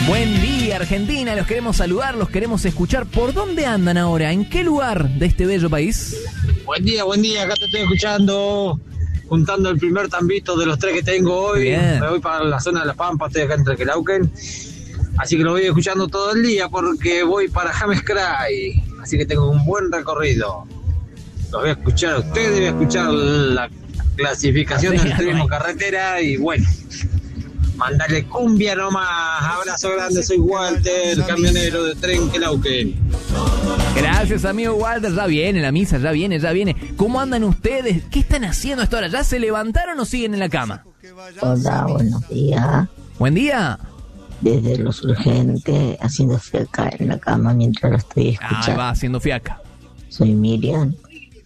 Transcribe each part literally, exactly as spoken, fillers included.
Buen día, Argentina, los queremos saludar, los queremos escuchar. ¿Por dónde andan ahora? ¿En qué lugar de este bello país? Buen día, buen día, acá te estoy escuchando, juntando el primer tambito de los tres que tengo hoy. Bien. Me voy para la zona de La Pampa, estoy acá en Trequelauquen, así que lo voy escuchando todo el día porque voy para James Cray, así que tengo un buen recorrido. Los voy a escuchar a ustedes, voy a escuchar la clasificación del turismo carretera y bueno, mandale cumbia nomás. Abrazo grande, soy Walter, camionero de Trequelauquen. Gracias, amigo Walter. Ya viene la misa, ya viene, ya viene. ¿Cómo andan ustedes? ¿Qué están haciendo hasta ahora? ¿Ya se levantaron o siguen en la cama? Hola, buenos días. Buen día. Desde Los Urgentes, haciendo fiaca en la cama mientras lo estoy escuchando. Ah, va haciendo fiaca. Soy Miriam.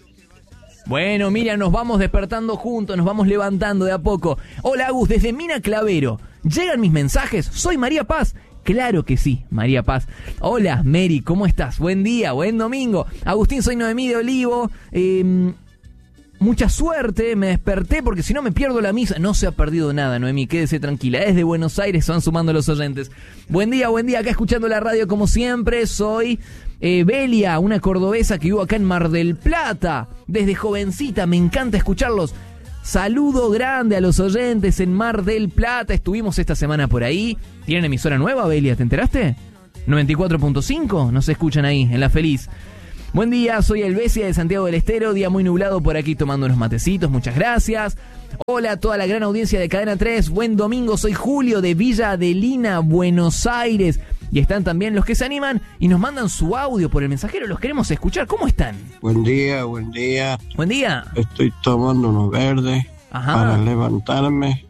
Bueno, Miriam, nos vamos despertando juntos, nos vamos levantando de a poco. Hola, Agus, desde Mina Clavero. ¿Llegan mis mensajes? Soy María Paz. Claro que sí, María Paz. Hola, Mary, ¿cómo estás? Buen día, buen domingo. Agustín, soy Noemí de Olivo. Eh, mucha suerte, me desperté porque si no me pierdo la misa. No se ha perdido nada, Noemí, quédese tranquila. Desde Buenos Aires se van sumando los oyentes. Buen día, buen día, acá escuchando la radio como siempre. Soy eh, Belia, una cordobesa que vivo acá en Mar del Plata. Desde jovencita, me encanta escucharlos. Saludo grande a los oyentes en Mar del Plata. Estuvimos esta semana por ahí. ¿Tienen emisora nueva, Belia? ¿Te enteraste? noventa y cuatro punto cinco. Nos escuchan ahí, en La Feliz. Buen día, soy Elvesia de Santiago del Estero. Día muy nublado por aquí tomando unos matecitos. Muchas gracias. Hola a toda la gran audiencia de Cadena tres. Buen domingo, soy Julio de Villa Adelina, Buenos Aires. Y están también los que se animan y nos mandan su audio por el mensajero. Los queremos escuchar. ¿Cómo están? Buen día, buen día. Buen día. Estoy tomando unos verdes. Ajá. Para levantarme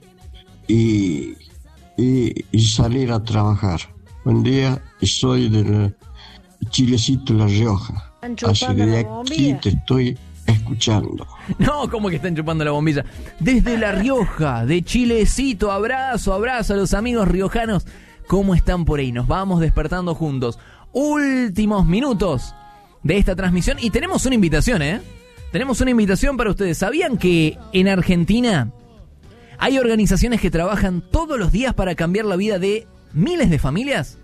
y, y, y salir a trabajar. Buen día, soy del Chilecito La Rioja. Así que de aquí te estoy escuchando. No, ¿cómo que están chupando la bombilla? Desde La Rioja, de Chilecito, abrazo, abrazo a los amigos riojanos. ¿Cómo están por ahí? Nos vamos despertando juntos. Últimos minutos de esta transmisión y tenemos una invitación, ¿eh? Tenemos una invitación para ustedes. ¿Sabían que en Argentina hay organizaciones que trabajan todos los días para cambiar la vida de miles de familias?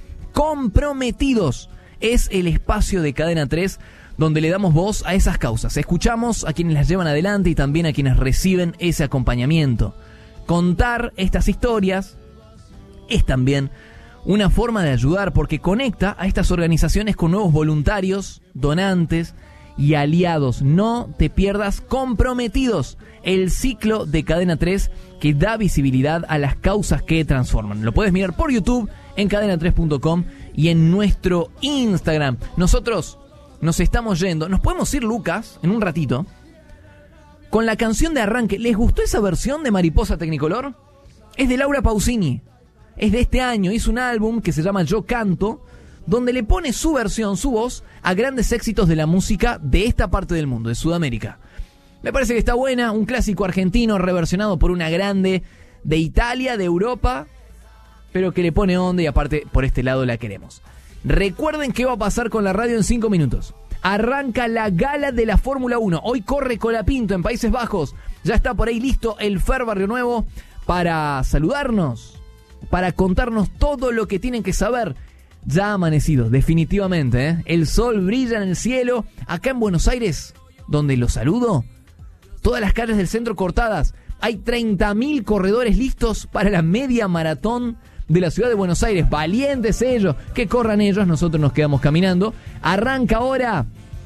Comprometidos es el espacio de Cadena tres donde le damos voz a esas causas. Escuchamos a quienes las llevan adelante y también a quienes reciben ese acompañamiento. Contar estas historias es también una forma de ayudar porque conecta a estas organizaciones con nuevos voluntarios, donantes y aliados. No te pierdas Comprometidos, el ciclo de Cadena tres que da visibilidad a las causas que transforman. Lo puedes mirar por YouTube, en cadena tres punto com y en nuestro Instagram. Nosotros nos estamos yendo. Nos podemos ir, Lucas, en un ratito, con la canción de arranque. ¿Les gustó esa versión de Mariposa Tecnicolor? Es de Laura Pausini. Es de este año. Hizo un álbum que se llama Yo Canto, donde le pone su versión, su voz, a grandes éxitos de la música de esta parte del mundo, de Sudamérica. Me parece que está buena, un clásico argentino reversionado por una grande de Italia, de Europa, pero que le pone onda y aparte por este lado la queremos. Recuerden qué va a pasar con la radio en cinco minutos. Arranca la gala de la Fórmula uno. Hoy corre Colapinto en Países Bajos. Ya está por ahí listo el Fer Barrio Nuevo para saludarnos, para contarnos todo lo que tienen que saber. Ya ha amanecido, definitivamente, ¿eh? El sol brilla en el cielo. Acá en Buenos Aires, donde los saludo, todas las calles del centro cortadas. Hay treinta mil corredores listos para la media maratón de la ciudad de Buenos Aires. Valientes ellos, que corran ellos, nosotros nos quedamos caminando. Arranca ahora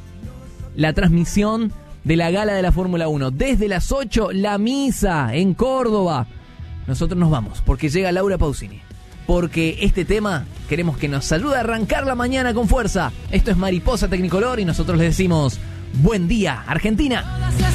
la transmisión de la gala de la Fórmula uno. Desde las ocho, la misa en Córdoba. Nosotros nos vamos, porque llega Laura Pausini. Porque este tema queremos que nos ayude a arrancar la mañana con fuerza. Esto es Mariposa Tecnicolor y nosotros les decimos buen día, Argentina.